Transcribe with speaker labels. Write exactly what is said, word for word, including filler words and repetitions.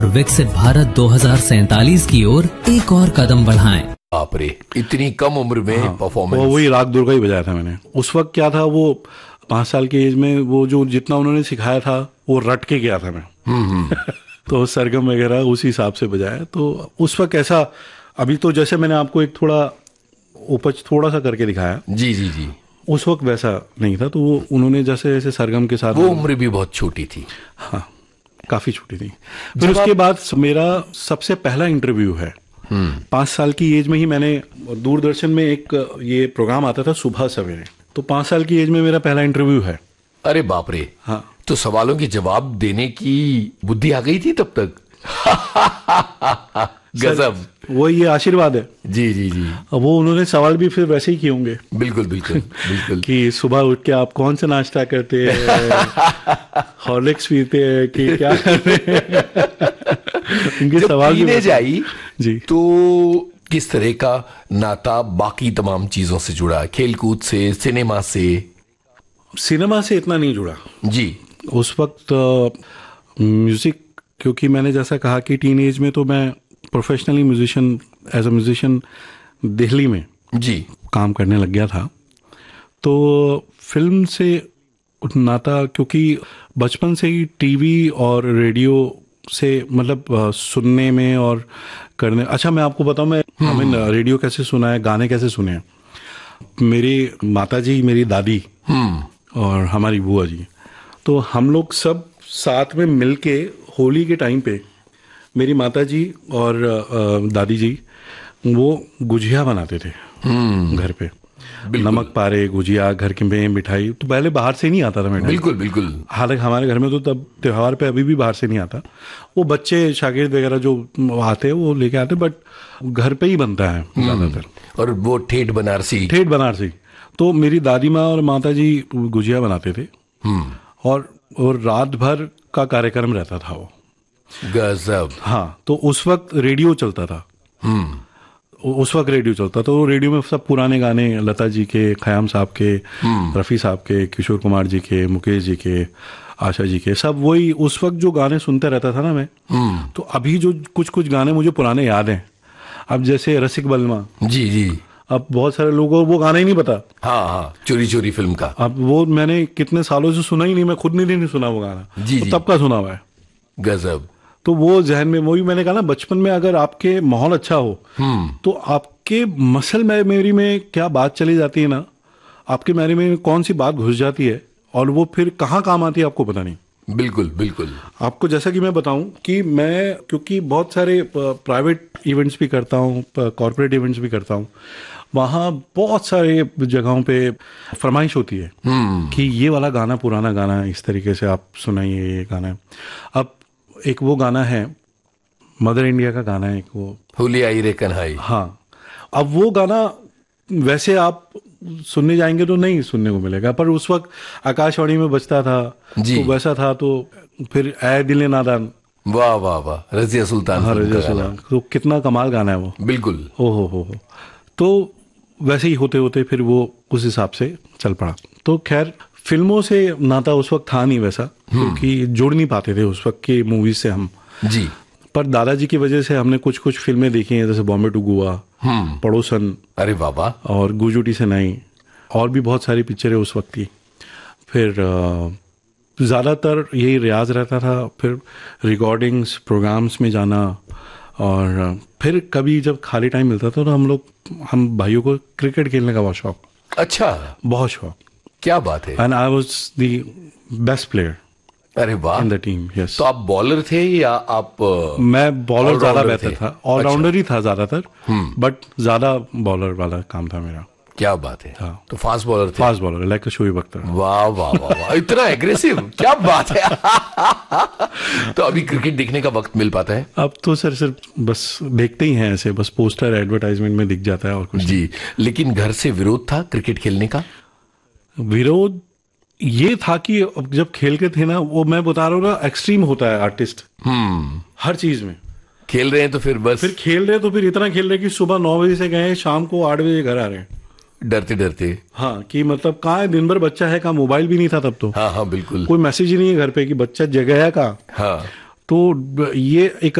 Speaker 1: विकसित भारत दो हज़ार सैंतालीस की ओर एक और कदम बढ़ाएं।
Speaker 2: बाप रे, इतनी कम उम्र में परफॉर्मेंस।
Speaker 3: हाँ, वो वही राग दुर्गा ही बजाया था मैंने। उस वक्त क्या था, वो पांच साल की एज में वो जो जितना उन्होंने सिखाया था वो रट के गया था मैं। तो सरगम वगैरह उसी हिसाब से बजाया। तो उस वक्त ऐसा, अभी तो जैसे मैंने आपको एक थोड़ा उपज थोड़ा सा करके दिखाया,
Speaker 2: जी जी जी,
Speaker 3: उस वक्त वैसा नहीं था। तो वो उन्होंने जैसे जैसे सरगम के साथ,
Speaker 2: वो उम्र भी बहुत छोटी थी।
Speaker 3: हाँ, काफी छोटी थी। फिर उसके बाद मेरा सबसे पहला इंटरव्यू है, पांच साल की एज में ही मैंने, दूरदर्शन में एक ये प्रोग्राम आता था सुबह सवेरे, तो पांच साल की एज में मेरा पहला इंटरव्यू है।
Speaker 2: अरे बाप रे।
Speaker 3: हाँ,
Speaker 2: तो सवालों के जवाब देने की बुद्धि आ गई थी तब तक। गजब।
Speaker 3: वो ये आशीर्वाद है।
Speaker 2: जी जी जी।
Speaker 3: अब वो उन्होंने सवाल भी फिर वैसे ही किए होंगे।
Speaker 2: बिल्कुल बिल्कुल बिल्कुल।
Speaker 3: कि सुबह उठ के आप कौन सा नाश्ता करते हैं, हॉर्लिक्स पीते हैं कि क्या करते हैं। उनके सवाल
Speaker 2: पीने जाई
Speaker 3: जी,
Speaker 2: तो किस तरह का नाता बाकी तमाम चीजों से जुड़ा, खेल कूद से, सिनेमा से?
Speaker 3: सिनेमा से इतना नहीं जुड़ा
Speaker 2: जी।
Speaker 3: उस वक्त। म्यूजिक, क्योंकि मैंने जैसा कहा कि टीन एज में तो मैं professionally musician, as a musician Delhi में
Speaker 2: जी
Speaker 3: काम करने लग गया था। तो फिल्म से नाता, क्योंकि बचपन से ही टीवी और रेडियो से, मतलब आ, सुनने में और करने। अच्छा, मैं आपको बताऊं, मैं हमें रेडियो कैसे सुना है, गाने कैसे सुने हैं। मेरी माता जी, मेरी दादी और हमारी बुआ जी, तो हम लोग सब साथ में मिलके होली के टाइम पे, मेरी माता जी और आ, दादी जी वो गुजिया बनाते थे घर पे। नमक पारे, गुजिया, घर के में मिठाई, तो पहले बाहर से नहीं आता था मिठाई।
Speaker 2: बिल्कुल बिल्कुल।
Speaker 3: हालांकि हमारे घर में तो तब त्योहार पे अभी भी बाहर से नहीं आता। वो बच्चे शागिर्द वगैरह जो आते हैं वो लेके आते, बट घर पे ही बनता है ज्यादातर।
Speaker 2: और वो ठेठ बनारसी।
Speaker 3: ठेठ बनारसी। तो मेरी दादी माँ और माता जी गुजिया बनाते थे, और और रात भर का कार्यक्रम रहता था वो।
Speaker 2: गजब।
Speaker 3: हाँ, तो उस वक्त रेडियो चलता था। उस वक्त रेडियो चलता तो रेडियो में सब पुराने गाने, लता जी के, खयाम साहब के, रफ़ी साहब के, किशोर कुमार जी के, मुकेश जी के, आशा जी के, सब वही उस वक्त जो गाने सुनते रहता था ना मैं। तो अभी जो कुछ कुछ गाने मुझे पुराने याद हैं। अब जैसे रसिक बलमा,
Speaker 2: जी जी,
Speaker 3: अब बहुत सारे लोगों को वो गाना ही नहीं पता।
Speaker 2: हाँ हाँ, चोरी चोरी फिल्म का।
Speaker 3: अब वो मैंने कितने सालों से सुना ही नहीं, मैं खुद नहीं नहीं सुना वो गाना।
Speaker 2: जी
Speaker 3: तो
Speaker 2: जी,
Speaker 3: तब का सुना हुआ है।
Speaker 2: गजब।
Speaker 3: तो वो जहन में, वही मैंने कहा ना, बचपन में अगर आपके माहौल अच्छा हो तो आपके मसल मेमोरी में क्या बात चली जाती है ना, आपके मेमोरी में कौन सी बात घुस जाती है और वो फिर कहाँ काम आती है आपको पता नहीं।
Speaker 2: बिल्कुल बिल्कुल।
Speaker 3: आपको जैसा कि मैं बताऊं कि मैं, क्योंकि बहुत सारे प्राइवेट इवेंट्स भी करता हूं, कॉर्पोरेट इवेंट्स भी करता हूं, वहाँ बहुत सारे जगहों पे फरमाइश होती है कि ये वाला गाना, पुराना गाना इस तरीके से आप सुनाइए, ये गाना है। अब एक वो गाना है, मदर इंडिया का गाना है एक, वो
Speaker 2: होली आई रे कन्हाई।
Speaker 3: हाँ, अब वो गाना वैसे आप सुनने जाएंगे तो नहीं सुनने को मिलेगा, पर उस वक्त आकाशवाणी में बजता था तो वैसा था। तो फिर ऐ दिले नादान,
Speaker 2: वाह वाह वाह, रजिया सुल्तान।
Speaker 3: हाँ, रजिया सुल्तान, तो कितना कमाल गाना है वो।
Speaker 2: बिल्कुल।
Speaker 3: ओ हो हो हो। तो वैसे ही होते होते फिर वो उस हिसाब से चल पड़ा। तो खैर, फिल्मों से नाता उस वक्त था नहीं वैसा, क्योंकि जुड़ नहीं पाते थे उस वक्त की मूवीज से हम
Speaker 2: जी।
Speaker 3: पर दादाजी की वजह से हमने कुछ कुछ फिल्में देखी हैं, जैसे बॉम्बे टू गोवा, पड़ोसन,
Speaker 2: अरे बाबा,
Speaker 3: और गुजुटी से नहीं, और भी बहुत सारी पिक्चरें उस वक्त की। फिर ज़्यादातर यही रियाज रहता था, फिर रिकॉर्डिंग्स, प्रोग्राम्स में जाना, और फिर कभी जब खाली टाइम मिलता था तो हम लोग, हम भाइयों को क्रिकेट खेलने का बहुत शौक।
Speaker 2: अच्छा,
Speaker 3: बहुत शौक।
Speaker 2: क्या बात है।
Speaker 3: And I was the best player.
Speaker 2: अरे वाह,
Speaker 3: इन द टीम। यस।
Speaker 2: तो आप बॉलर थे या आप?
Speaker 3: मैं बॉलर ज्यादा बेहतर था, ऑलराउंडर
Speaker 2: अच्छा।
Speaker 3: ही था ज्यादातर, बट ज्यादा बॉलर वाला काम था मेरा।
Speaker 2: क्या बात है।
Speaker 3: हाँ।
Speaker 2: तो फास्ट बॉलर थे।
Speaker 3: Fast bowler, like Shoaib Akhtar.
Speaker 2: वाह वाह वाह वाह, इतना एग्रेसिव, क्या बात है। तो अभी क्रिकेट देखने का वक्त मिल पाता है?
Speaker 3: अब तो सर सिर्फ बस देखते ही हैं ऐसे, बस पोस्टर एडवर्टाइजमेंट में दिख जाता है और कुछ
Speaker 2: जी। लेकिन घर से विरोध था क्रिकेट खेलने का?
Speaker 3: विरोध ये था कि जब खेल के थे ना, वो मैं बता रहा हूँ ना, एक्सट्रीम होता है आर्टिस्ट हर चीज में।
Speaker 2: खेल रहे हैं तो फिर बस,
Speaker 3: फिर खेल रहे तो फिर इतना खेल रहे कि सुबह नौ बजे से गए, शाम को आठ बजे घर आ रहे हैं,
Speaker 2: डरते डरते।
Speaker 3: हाँ, कि मतलब कहाँ है, दिन भर बच्चा है, कहाँ मोबाइल भी नहीं था तब तो।
Speaker 2: हाँ हाँ बिल्कुल।
Speaker 3: कोई मैसेज ही नहीं है घर पे कि बच्चा जगह है कहाँ।
Speaker 2: हाँ।
Speaker 3: तो ये एक